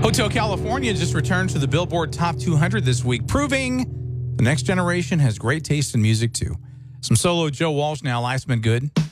Hotel California just returned to the Billboard Top 200 this week, proving the next generation has great taste in music, too. Some solo Joe Walsh now, Life's Been Good.